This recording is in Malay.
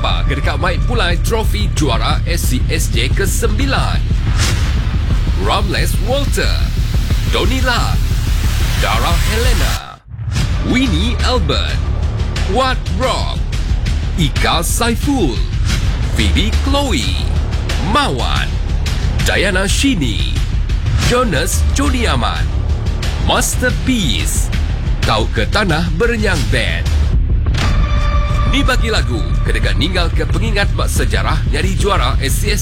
siapa kedekat mai pulai trofi juara SCSJ ke-9? Ramles Walter, Donila, Dara Helena, Winnie Albert, Wat Rob, Ika Saiful, Phoebe Chloe, Mawan, Diana Shini, Jonas Jody Aman, Masterpiece, Kau ke Tanah Berenyang Band. Ni bagi lagu kedekat ninggal ke pengingat bak sejarah nyari juara SCSJ